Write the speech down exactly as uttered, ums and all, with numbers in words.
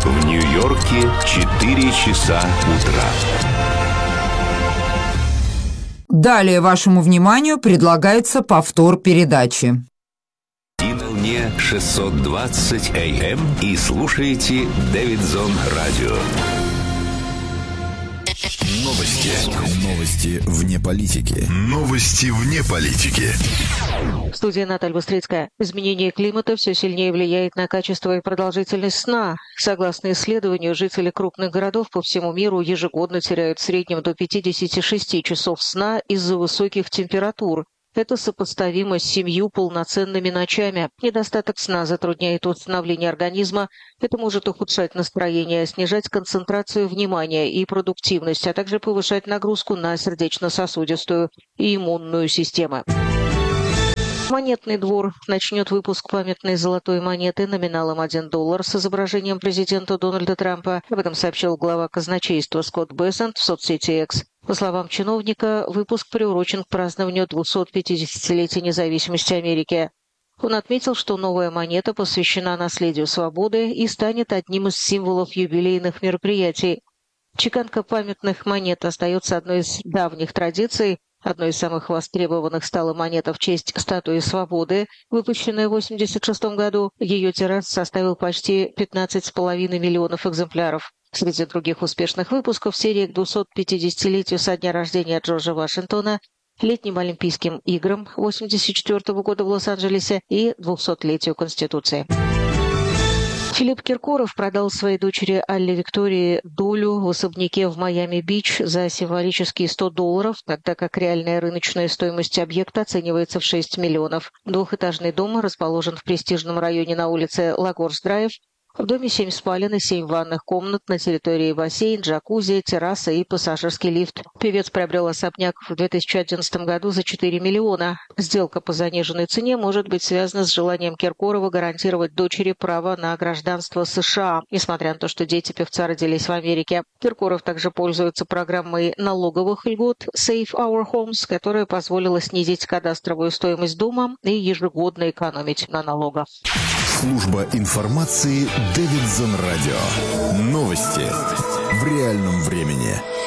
В Нью-Йорке четыре часа утра. Далее вашему вниманию предлагается повтор передачи. И на волне шестьсот двадцать эй эм и слушаете Дэвидсон Радио. Новости. Новости вне политики. Новости вне политики. В студии Наталья Быстрицкая. Изменение климата все сильнее влияет на качество и продолжительность сна. Согласно исследованию, жители крупных городов по всему миру ежегодно теряют в среднем до пятьдесят шесть часов сна из-за высоких температур. Это сопоставимо с семью полноценными ночами. Недостаток сна затрудняет восстановление организма. Это может ухудшать настроение, снижать концентрацию внимания и продуктивность, а также повышать нагрузку на сердечно-сосудистую и иммунную системы. Монетный двор начнет выпуск памятной золотой монеты номиналом один доллар с изображением президента Дональда Трампа. Об этом сообщил глава казначейства Скотт Бессент в соцсети X. По словам чиновника, выпуск приурочен к празднованию двухсот пятидесятилетия независимости Америки. Он отметил, что новая монета посвящена наследию свободы и станет одним из символов юбилейных мероприятий. Чеканка памятных монет остается одной из давних традиций. Одной из самых востребованных стала монета в честь статуи свободы, выпущенная в восемьдесят шестом году. Ее тираж составил почти пятнадцать с половиной миллионов экземпляров. Среди других успешных выпусков серии к двухсотпятидесятилетию со дня рождения Джорджа Вашингтона, летним Олимпийским играм восемьдесят четвёртого года в Лос-Анджелесе и двухсотлетию Конституции. Филипп Киркоров продал своей дочери Алле Виктории долю в особняке в Майами-Бич за символические сто долларов, тогда как реальная рыночная стоимость объекта оценивается в шесть миллионов. Двухэтажный дом расположен в престижном районе на улице Лагорс-Драйв. В доме семь спален и семь ванных комнат, на территории бассейн, джакузи, терраса и пассажирский лифт. Певец приобрел особняк в две тысячи одиннадцатом году за четыре миллиона. Сделка по заниженной цене может быть связана с желанием Киркорова гарантировать дочери право на гражданство США, несмотря на то, что дети певца родились в Америке. Киркоров также пользуется программой налоговых льгот Save Our Homes, которая позволила снизить кадастровую стоимость дома и ежегодно экономить на налогах. Служба информации Дэвидсон Радио. Новости в реальном времени.